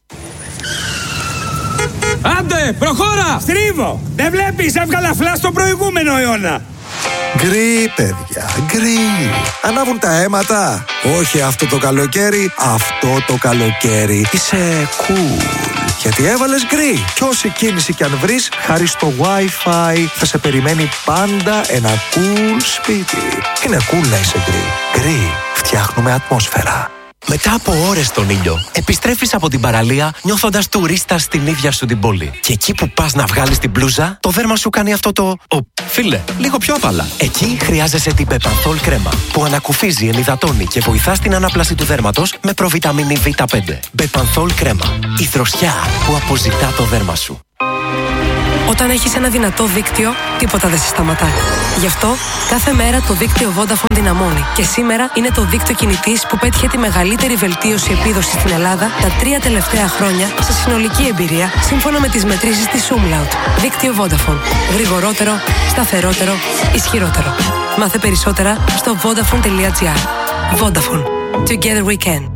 Άντε, προχώρα! Στρίβω! Δεν βλέπεις, έβγαλα φλα στο προηγούμενο αιώνα. Γκρι, παιδιά, γκρι. Ανάβουν τα αίματα. Όχι αυτό το καλοκαίρι, αυτό το καλοκαίρι. Είσαι cool. Γιατί έβαλες γκρι. Κι όση κίνηση κι αν βρεις, χάρη στο Wi-Fi θα σε περιμένει πάντα ένα cool σπίτι. Είναι cool να είσαι γκρι. Γκρι. Φτιάχνουμε ατμόσφαιρα. Μετά από ώρες στον ήλιο, επιστρέφεις από την παραλία νιώθοντας τουρίστας στην ίδια σου την πόλη. Και εκεί που πας να βγάλεις την μπλούζα, το δέρμα σου κάνει αυτό το... Ο, φίλε, λίγο πιο απαλά. Εκεί χρειάζεσαι την Bepanthol κρέμα, που ανακουφίζει, ενυδατώνει και βοηθά στην ανάπλαση του δέρματος με προβιταμίνη βι πέντε. Bepanthol κρέμα. Η δροσιά που αποζητά το δέρμα σου. Όταν έχεις ένα δυνατό δίκτυο, τίποτα δεν σε σταματά. Γι' αυτό, κάθε μέρα το δίκτυο Vodafone δυναμώνει. Και σήμερα είναι το δίκτυο κινητής που πέτυχε τη μεγαλύτερη βελτίωση επίδοσης στην Ελλάδα τα τρία τελευταία χρόνια σε συνολική εμπειρία, σύμφωνα με τις μετρήσεις της Umlaut. Δίκτυο Vodafone. Γρηγορότερο, σταθερότερο, ισχυρότερο. Μάθε περισσότερα στο vodafone.gr. Vodafone. Together we can.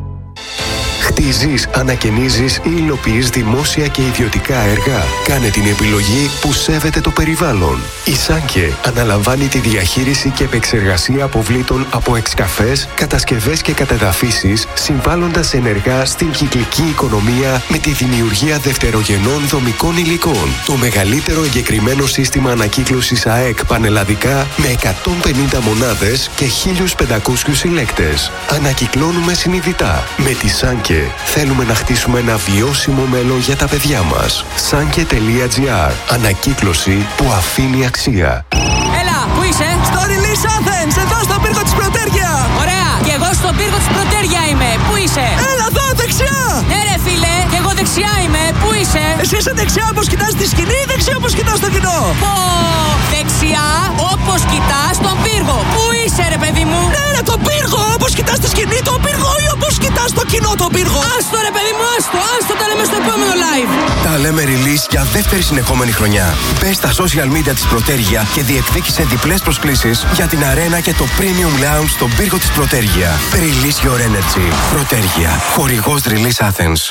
Χτίζεις, ανακαινίζεις ή υλοποιείς δημόσια και ιδιωτικά έργα. Κάνε την επιλογή που σέβεται το περιβάλλον. Η Σάνκε αναλαμβάνει τη διαχείριση και επεξεργασία αποβλήτων από εξκαφές, κατασκευές και κατεδαφίσεις, συμβάλλοντας ενεργά στην κυκλική οικονομία με τη δημιουργία δευτερογενών δομικών υλικών. Το μεγαλύτερο εγκεκριμένο σύστημα ανακύκλωσης ΑΕΚ πανελλαδικά με εκατόν πενήντα μονάδες και χίλιους πεντακόσιους συλλέκτες. Ανακυκλώνουμε συνειδητά. Με τη Σάνκε θέλουμε να χτίσουμε ένα βιώσιμο μέλλον για τα παιδιά μας. Sanke.gr. Ανακύκλωση που αφήνει αξία. Έλα, πού είσαι? Στο Release Athens, εδώ στον πύργο της Πρωτέρια. Ωραία, και εγώ στον πύργο της Πρωτέρια είμαι. Πού είσαι? Έλα εδώ, δεξιά. Ναι ρε φίλε, και εγώ δεξιά είμαι. Πού είσαι? Εσύ είσαι δεξιά όπως κοιτάς τη σκηνή ή δεξιά όπως κοιτάς το κοινό? Πω, δεξιά όπως κοιτάς τον πύργο. Πού είσαι ρε παιδί μου? Ναι ρε, τον πύργο, όπως κοιτάς τη σκηνή τον πύργο ή όπως κοιτάς το κοινό τον πύργο? Άστο ρε παιδί μου, άστο, άστο, τα λέμε στο επόμενο live. Τα λέμε release για δεύτερη συνεχόμενη χρονιά. Μπες στα social media της Πρωτέρια και διεκδίκησε διπλές προσκλήσεις για την αρένα και το premium lounge στον πύργο της Πρωτέρια. Release your energy. Πρωτέρια. Χορηγός Release Athens.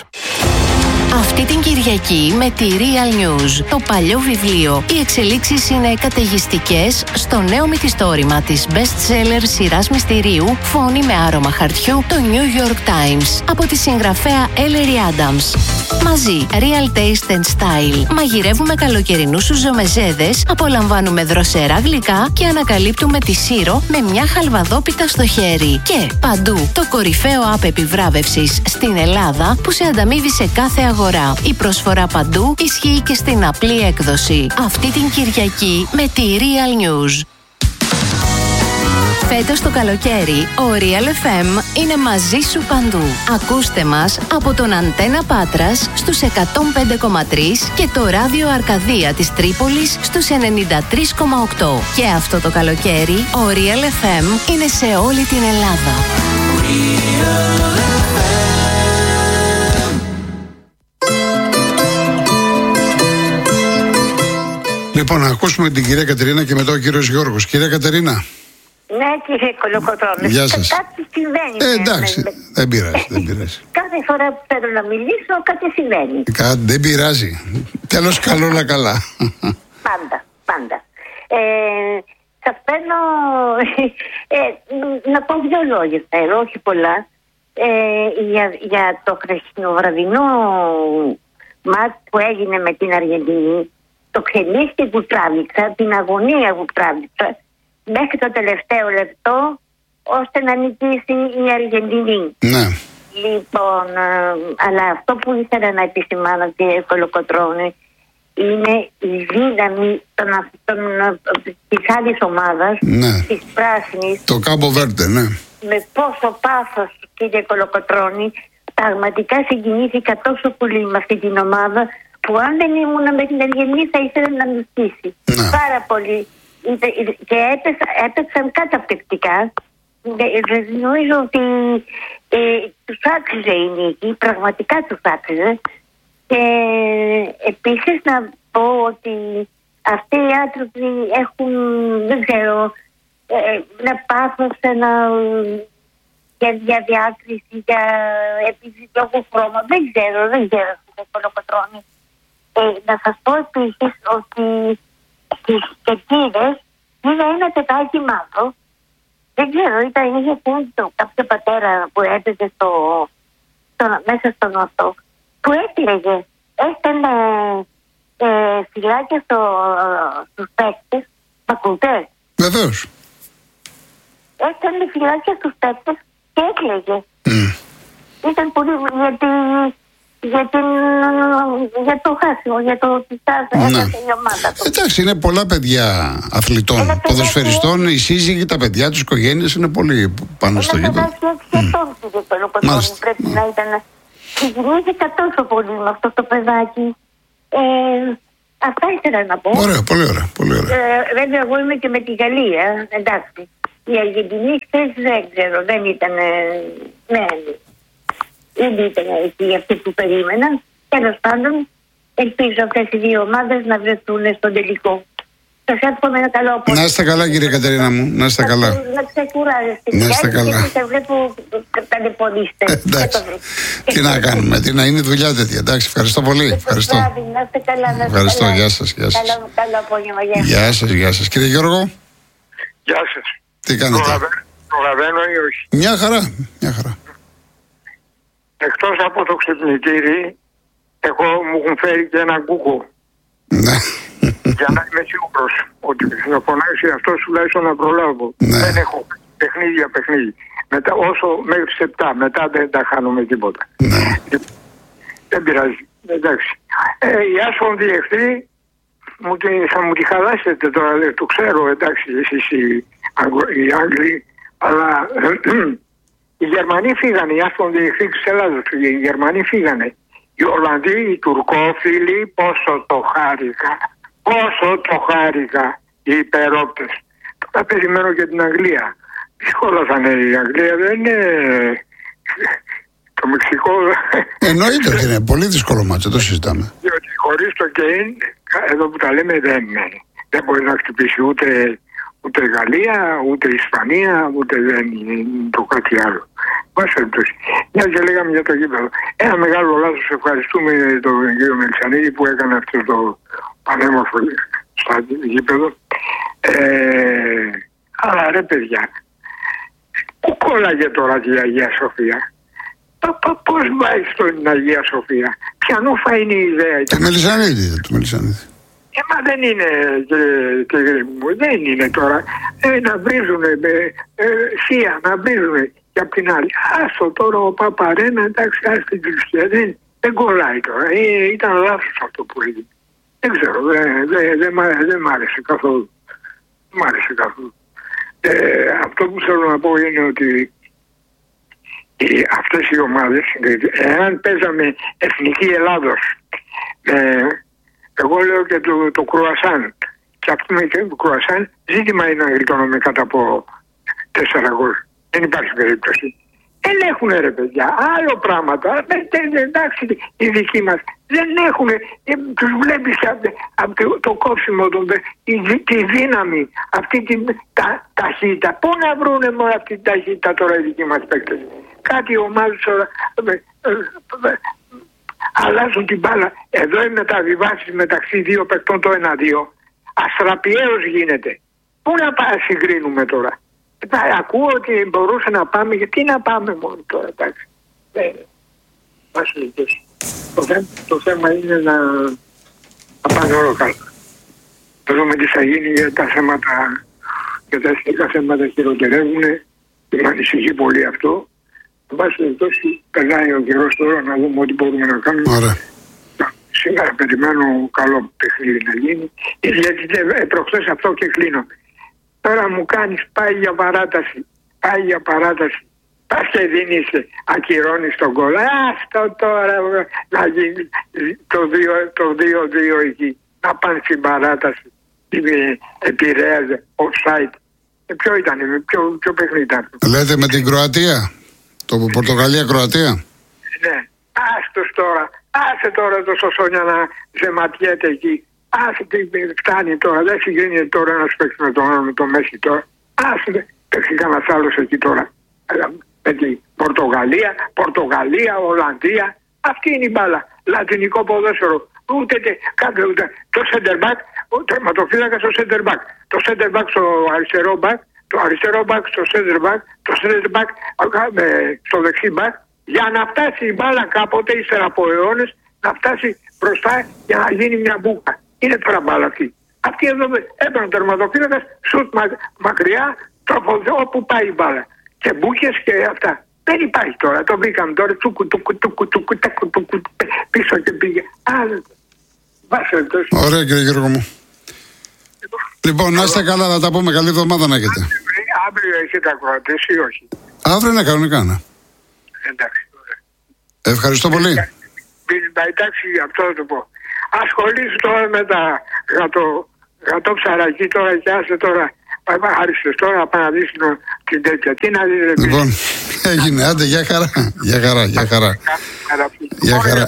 Αυτή την Κυριακή με τη Real News, το παλιό βιβλίο. Οι εξελίξεις είναι καταιγιστικές στο νέο μυθιστόρημα της best-seller σειράς μυστηρίου «Φόνη με άρωμα χαρτιού», το New York Times, από τη συγγραφέα Ellery Adams. Μαζί, Real Taste and Style. Μαγειρεύουμε καλοκαιρινούς σουζομεζέδες, απολαμβάνουμε δροσερά γλυκά και ανακαλύπτουμε τη Σύρο με μια χαλβαδόπιτα στο χέρι. Και παντού, το κορυφαίο app επιβράβευσης στην Ελλάδα που σε ανταμείβει σε κάθε αγορά. Η προσφορά παντού ισχύει και στην απλή έκδοση. Αυτή την Κυριακή με τη Real News. Φέτος το καλοκαίρι, ο Real εφ εμ είναι μαζί σου παντού. Ακούστε μας από τον Αντένα Πάτρας στους εκατόν πέντε κόμμα τρία και το ράδιο Αρκαδία της Τρίπολης στους ενενήντα τρία κόμμα οκτώ. Και αυτό το καλοκαίρι, ο Real εφ εμ είναι σε όλη την Ελλάδα. Λοιπόν, να ακούσουμε την κυρία Κατερίνα και μετά ο κύριος Γιώργος. Κυρία Κατερίνα. Ναι, κύριε Κολοκοτρώνη. Γεια σας. Κάτι συμβαίνει. Ε, εντάξει, με, με... δεν πειράζει, δεν πειράζει. Κάθε φορά που θέλω να μιλήσω, κάτι συμβαίνει. Κα, δεν πειράζει. Τέλος καλό να καλά. Πάντα, πάντα. Ε, σας παίρνω ε, να πω δύο λόγια θέλω, όχι πολλά. Ε, για, για το χρησινοβραδινό μάτς που έγινε με την Αργεντινή. Το ξενύχτη που τράβηξα, την αγωνία που τράβηξα μέχρι το τελευταίο λεπτό ώστε να νικήσει η Αργεντινή. Ναι. Λοιπόν, ε, αλλά αυτό που ήθελα να επισημάνω, κύριε Κολοκοτρώνη, είναι η δύναμη των, των, της άλλης ομάδας, ναι, της πράσινης. Το Κάμπο Βέρντε, ναι. Με πόσο πάθος, κύριε Κολοκοτρώνη, πραγματικά συγκινήθηκα τόσο πολύ με αυτή την ομάδα, που αν δεν ήμουν με την Αργεντινή θα ήθελα να νικήσει. Ναι. Πάρα πολύ. Και έπαιξαν, έπαιξαν καταπληκτικά. Νομίζω ότι ε, τους άξιζε η νίκη, πραγματικά τους άξιζε. Και επίσης να πω ότι αυτοί οι άνθρωποι έχουν, δεν ξέρω, ε, ένα πάθος, ένα, για, για διάκριση, για επειδή λόγω χρώμα, δεν ξέρω, δεν ξέρω στο Κολοκοτρώνη. Ε, να σας πω επίσης ότι στις κετίδες είδα ένα τετάκι μαύρο. Δεν ξέρω, ήταν είχε πούντο κάποιο πατέρα που έπαιζε στο, στο, μέσα στον ορθό, που έκλαιγε. Έστελνε ε, φυλάκια στο, στους παίκτες. Μ' ακούτε? Βεβαίως. Έστελνε φυλάκια στους παίκτες και έκλαιγε. Mm. Ήταν πολύ γιατί, για, την, για το χάσιμο, για το ότι θα έφτασε η ομάδα του. Εντάξει, είναι πολλά παιδιά αθλητών, ποδοσφαιριστών, οι σύζυγοι, τα παιδιά τους, οι οικογένειες είναι πολύ πάνω στο γήπεδο. Ένα παιδάκι έξι ετών πρέπει να ήταν. Συγκινήθηκα τόσο πολύ με αυτό το παιδάκι. Ε, αυτά ήθελα να πω. Ωραία, πολύ ωραία. Πολύ ωραία. Ε, βέβαια, εγώ είμαι και με τη Γαλλία, εντάξει. Η Αργεντινή χθες δεν ξέρω, δεν ήταν. Ναι, δεν ήταν εκεί αυτοί που περίμεναν. Τέλος πάντων, ελπίζω αυτές οι δύο ομάδες να βρεθούν στον τελικό. Σας εύχομαι ένα καλό απόγευμα. Να είστε καλά, κύριε Κατερίνα μου. Να είστε καλά. Να ξεκουράζεστε. Να είστε καλά. Γιατί σε βλέπω ταλαιπωρήστε. Εντάξει. Τι να κάνουμε, τι να είναι η δουλειά τέτοια. Εντάξει, ευχαριστώ πολύ. Ευχαριστώ. Να είστε καλά. Ευχαριστώ, γεια σας. Γεια σας. Καλό, καλό απόγευμα. Γεια σας. Γεια σας, γεια σας. Κύριε Γιώργο. Γεια σας. Τι κάνετε? Προλαβαίνω ή όχι? Μια χαρά, μια χαρά. Εκτός από το ξυπνητήρι, εγώ μου έχουν φέρει και ένα γκούκο. Ναι. Για να είμαι σίγουρος ότι θα φωνάξει αυτό τουλάχιστον να προλάβω. Ναι. Δεν έχω παιχνίδι για παιχνίδι. Μετά, όσο μέχρι τις επτά, μετά δεν τα χάνουμε τίποτα. Ναι. Δεν πειράζει. Εντάξει. Ε, η άσφοντη εχθρή μου τη, θα μου τη χαλάσετε τώρα, το ξέρω, εντάξει, εσείς οι, οι Άγγλοι, αλλά οι Γερμανοί φύγανε, οι άσφοντη εχθροί της Ελλάδος, οι Γερμανοί φύγανε. Οι Ολλανδοί, οι Τουρκόφιλοι, πόσο το χάρηκα. Πόσο το χάρηκα οι υπερόπτες. Τώρα περιμένω και την Αγγλία. Δύσκολα θα είναι η Αγγλία, δεν είναι το Μεξικό. Εννοείται ότι είναι πολύ δύσκολο μάτσο, το συζητάμε. Διότι χωρίς το Κέιν, εδώ που τα λέμε, δεν, δεν μπορεί να χτυπήσει ούτε, ούτε η Γαλλία, ούτε η Ισπανία, ούτε δεν είναι το κάτι άλλο. Μας περιπτώσει. Μια και λέγαμε για το γήπεδο. Ένα μεγάλο λάθος, ευχαριστούμε τον κύριο Μελισσανίδη που έκανε αυτό το πανέμορφο στο γήπεδο. Ε, αλλά ρε παιδιά, πού κόλλαγε τώρα η Αγία Σοφία? Πώς πάει στην Αγία Σοφία? Ποιανού θα είναι η ιδέα? Το Μελισσανίδη, το Μελισσανίδη. Ε, μα δεν είναι, κύριε μου, δεν είναι τώρα. Ε, να βρίζουνε, ε, θεία, να βρίζουνε. Και απ' την άλλη, άστο τώρα ο Παπαρένα, εντάξει, άστο την Χριστία, δεν, δεν κολλάει τώρα. Ε, ήταν λάθος αυτό που έγινε. Δεν ξέρω, δεν δε, δε, δε μ' άρεσε καθόλου. Δεν μ' άρεσε καθόλου. Ε, αυτό που θέλω να πω είναι ότι οι, αυτές οι ομάδες, εάν παίζαμε Εθνική Ελλάδος, ε, εγώ λέω και το, το κρουασάν, και αυτό με το κρουασάν, ζήτημα είναι να γλιτώνουμε κάτω από τέσσερα γκολ. Δεν υπάρχει περίπτωση. Δεν έχουν ρε παιδιά, άλλο πράγματα. Εντάξει, οι δικοί μας δεν έχουν. Τους βλέπεις από το, το κόψιμο, τον, τη δύναμη, αυτή την τα, ταχύτητα. Πού να βρούνε μόνο αυτή την ταχύτητα τώρα οι δικοί μας παίκτες? Κάτι ομάδες τώρα ε, ε, ε, αλλάζουν την μπάλα. Εδώ οι μεταβιβάσεις μεταξύ δύο παικτών το ένα-δύο. Αστραπιαίος γίνεται. Πού να πάει συγκρίνουμε τώρα? Ακούω ότι μπορούσε να πάμε, γιατί να πάμε μόνο τώρα, εντάξει. Δεν είναι. Το, θέμα, το θέμα είναι να, να πάνε όλο καλά. Θα δούμε τι θα γίνει για τα θέματα, για τα εθνικά θέματα χειροτερεύουν. Με ανησυχεί πολύ αυτό. Εν πάση περιπτώσει, περνάει ο καιρός τώρα να δούμε ό,τι μπορούμε να κάνουμε. Ωραία. Σήμερα περιμένω καλό παιχνίδι να γίνει. Γιατί προχθές αυτό και κλείνω. Τώρα μου κάνεις, πάει για παράταση, πάει για παράταση. Πας και δίνεις, ακυρώνεις τον γκολ. Αυτό τώρα να γίνει το δύο δύο εκεί. Να πάνε στην παράταση. Επηρέαζε, offside. Ε, ποιο ήταν, ποιο, ποιο παιχνίδι ήταν? Λέτε με την Κροατία, το Πορτογαλία-Κροατία. Ναι, άστος τώρα, άσε τώρα το Σωσόνια να ζεματιέται εκεί. Άσε τι φτάνει τώρα, δεν συγκρίνεται τώρα ένας παίκτης με τον άλλο, με το Μέση τώρα. Άσε παίξει κανένας άλλος εκεί τώρα. Με την Πορτογαλία, Πορτογαλία, Ολλανδία. Αυτή είναι η μπάλα. Λατινικό ποδόσφαιρο. Ούτε κάποιο, ούτε το center back, ο τερματοφύλακα στο center back. Το center back στο αριστερό back, το αριστερό back στο center back, το center back στο δεξί back. Για να φτάσει η μπάλα κάποτε ύστερα από αιώνες, να φτάσει μπροστά για να γίνει μια μπούκα. Είναι τώρα μπάλα αυτή. Αυτή εδώ έπαιρνε ο τερματοφύλακας, σουτ μα, μακριά, τροφοδό, όπου πάει η μπάλα. Και μπούκες και αυτά. Δεν υπάρχει τώρα. Το βρήκαμε τώρα. Τούκου, τούκου, τούκου, τούκου, τούκου, τούκου, πίσω και πήγε. Άλλο. Ωραία, κύριε Γιώργο μου. Λοιπόν, να είστε καλά, θα τα πούμε. Καλή εβδομάδα να έχετε. Αύριο έχετε ακροατές ή όχι? Αύριο είναι κανονικά, ναι. Εντάξει. Ευχαριστώ πολύ. Εντάξει, αυτό θα το πω. Ασχολείσαι τώρα με τα γατο, γατό ψαρακί τώρα και άσε τώρα. Άριστες τώρα να πάει να δεις την τέτοια. Τι να δεις? Λοιπόν, έγινε. Άντε, για χαρά. Για χαρά, για χαρά. Για χαρά.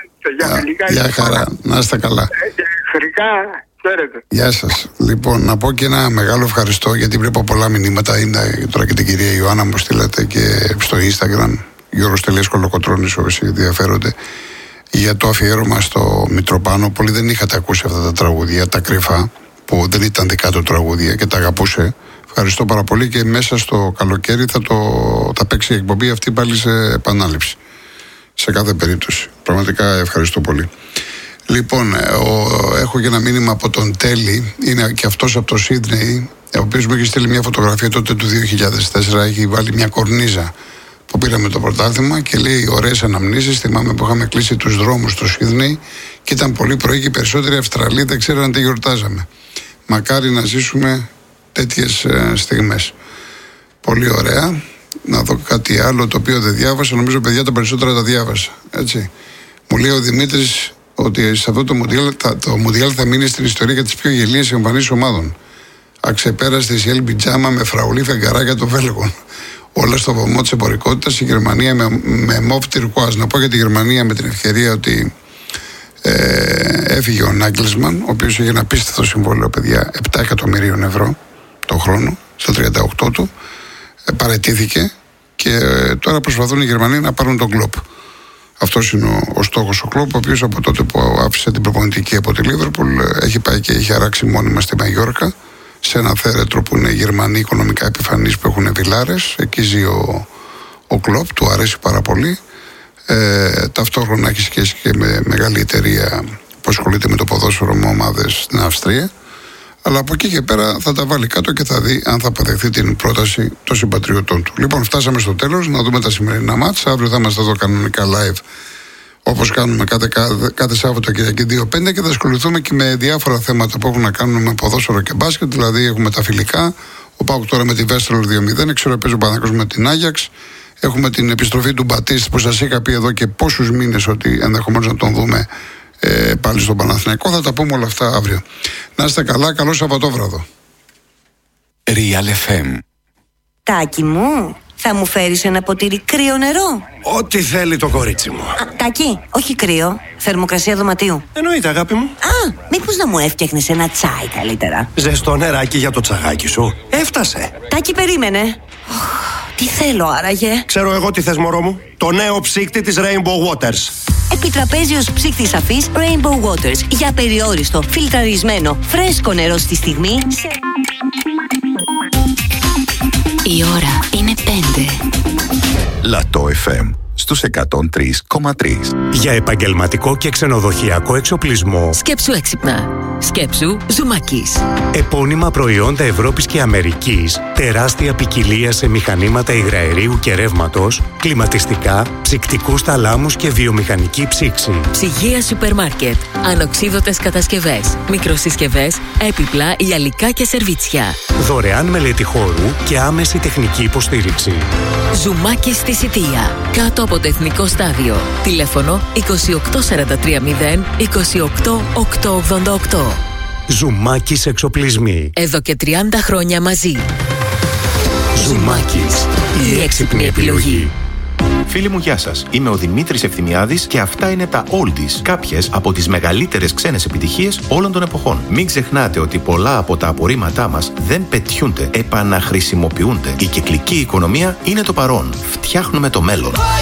Για χαρά. Να είστε καλά. Εχθρικά, ξέρετε. Γεια σας. Λοιπόν, να πω και ένα μεγάλο ευχαριστώ, γιατί βλέπω πολλά μηνύματα. Είναι τώρα και την κυρία Ιωάννα μου στείλατε και στο Instagram. Γιώργος τελεία Κολοκοτρώνης, όσοι ενδιαφέρονται, για το αφιέρωμα στο Μητροπάνο. Πολλοί δεν είχατε ακούσει αυτά τα τραγούδια, τα κρυφά, που δεν ήταν δικά του τραγούδια και τα αγαπούσε. Ευχαριστώ πάρα πολύ και μέσα στο καλοκαίρι θα, το, θα παίξει η εκπομπή αυτή πάλι σε επανάληψη. Σε κάθε περίπτωση. Πραγματικά ευχαριστώ πολύ. Λοιπόν, ο, έχω και ένα μήνυμα από τον Τέλη, είναι και αυτός από το Σίδνεϊ, ο οποίος μου έχει στείλει μια φωτογραφία τότε του δύο χιλιάδες τέσσερα, έχει βάλει μια κορνίζα που πήραμε το πρωτάθλημα και λέει ωραίες αναμνήσεις. Θυμάμαι που είχαμε κλείσει τους δρόμους στο Σίδνεϊ και ήταν πολύ πρωί και οι περισσότεροι Αυστραλοί δεν ξέραν τι γιορτάζαμε. Μακάρι να ζήσουμε τέτοιες ε, στιγμές. Πολύ ωραία. Να δω κάτι άλλο το οποίο δεν διάβασα. Νομίζω, παιδιά, τα περισσότερα τα διάβασα. Έτσι. Μου λέει ο Δημήτρης ότι σε αυτό το Μουντιάλ θα, το Μουντιάλ θα μείνει στην ιστορία για τις πιο γελίες εμφανίσεις ομάδων. Αξεπέραστη η Ελ Πιτζάμα με φραουλή φεγγαράκια των Βέλγων. Όλα στο βωμό της εμπορικότητας. Η Γερμανία με, με μοβ τυρκουάζ. Να πω για τη Γερμανία με την ευκαιρία ότι ε, έφυγε ο Νάγκλσμαν, ο οποίος είχε ένα απίστευτο συμβόλαιο, παιδιά, επτά εκατομμυρίων ευρώ το χρόνο, στα τριάντα οκτώ του. Ε, παραιτήθηκε και ε, τώρα προσπαθούν οι Γερμανοί να πάρουν τον Κλοπ. Αυτός είναι ο, ο στόχος ο Κλοπ, ο οποίος από τότε που άφησε την προπονητική από τη Λίβερπουλ έχει πάει και έχει αράξει μόνιμα στη Μαγιόρκα, σε ένα θέρετρο που είναι Γερμανοί οικονομικά επιφανείς που έχουν βιλάρες. Εκεί ζει ο, ο Κλοπ, του αρέσει πάρα πολύ. Ε, ταυτόχρονα έχει σχέση και με μεγάλη εταιρεία που ασχολείται με το ποδόσφαιρο με ομάδες στην Αυστρία. Αλλά από εκεί και πέρα θα τα βάλει κάτω και θα δει αν θα αποδεχθεί την πρόταση των συμπατριωτών του. Λοιπόν, φτάσαμε στο τέλος. Να δούμε τα σημερινά μάτς. Αύριο θα είμαστε εδώ κανονικά live, όπως κάνουμε κάθε, κάθε, κάθε Σάββατο Κυριακή δύο πέντε, και θα ασχοληθούμε και με διάφορα θέματα που έχουν να κάνουν με ποδόσφαιρο και μπάσκετ. Δηλαδή, έχουμε τα φιλικά. Ο ΠΑΟΚ τώρα με τη Βέστρολ δύο μηδέν. Ξέρω παίζει ο Παναθηναϊκός με την Άγιαξ. Έχουμε την επιστροφή του Μπατίστ που σας είχα πει εδώ και πόσους μήνες ότι ενδεχομένως να τον δούμε ε, πάλι στον Παναθηναϊκό. Θα τα πούμε όλα αυτά αύριο. Να είστε καλά. Καλό Σαββατόβραδο. Real εφ εμ. Τάκη μου, θα μου φέρεις ένα ποτήρι κρύο νερό? Ό,τι θέλει το κορίτσι μου. Α, Τάκη, όχι κρύο, θερμοκρασία δωματίου. Εννοείται, αγάπη μου. Α, μήπως να μου έφτιαχνες ένα τσάι καλύτερα? Ζεστό νεράκι για το τσαγάκι σου. Έφτασε. Τάκη, περίμενε. Τι θέλω άραγε? Ξέρω εγώ τι θες, μωρό μου. Το νέο ψύκτη της Rainbow Waters. Επιτραπέζιος ψύκτης αφής Rainbow Waters. Για περιόριστο, φιλτραρισμένο, φρέσκο νερό στη στιγμή. Σε... Η ώρα είναι πέντε. Λατό εφ εμ στους εκατόν τρία κόμμα τρία. Για επαγγελματικό και ξενοδοχειακό εξοπλισμό. Σκέψου έξυπνα. Σκέψου Ζουμάκης. Επώνυμα προϊόντα Ευρώπης και Αμερικής. Τεράστια ποικιλία σε μηχανήματα υγραερίου και ρεύματος, κλιματιστικά, ψυκτικούς θαλάμους και βιομηχανική ψήξη. Ψυγεία σούπερ μάρκετ. Ανοξίδωτες κατασκευές. Μικροσυσκευές, έπιπλα, γυαλικά και σερβίτσια. Δωρεάν μελέτη χώρου και άμεση τεχνική υποστήριξη. Ζουμάκης στη Σιτία. Κάτω από το Εθνικό Στάδιο. Τηλέφωνο είκοσι οκτώ σαράντα τρία μηδέν είκοσι οκτώ οκτακόσια ογδόντα οκτώ. Ζουμάκης εξοπλισμοί. Εδώ και τριάντα χρόνια μαζί. Ζουμάκης. Η έξυπνη επιλογή. Φίλοι μου, γεια σας. Είμαι ο Δημήτρης Ευθυμιάδης και αυτά είναι τα Oldies, κάποιες από τις μεγαλύτερες ξένες επιτυχίες όλων των εποχών. Μην ξεχνάτε ότι πολλά από τα απορρίμματά μας δεν πετιούνται, επαναχρησιμοποιούνται. Η κυκλική οικονομία είναι το παρόν. Φτιάχνουμε το μέλλον.